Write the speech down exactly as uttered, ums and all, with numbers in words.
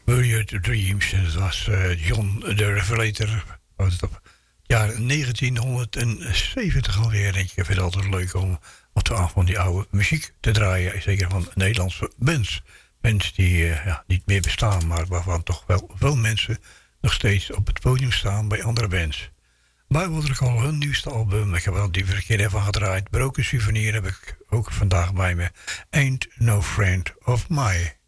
Buried Dreams. En dat was uh, John de Revelator. Was het op jaar negentienhonderdzeventig alweer. Denk ik, ik vind het altijd leuk om wat van die oude muziek te draaien. Zeker van Nederlandse bands. Bands die uh, ja, niet meer bestaan, maar waarvan toch wel veel mensen nog steeds op het podium staan bij andere bands. Bible al hun nieuwste album. Ik heb wel diverse keer even gedraaid. Broken Souvenir heb ik ook vandaag bij me. Ain't No Friend of Mine.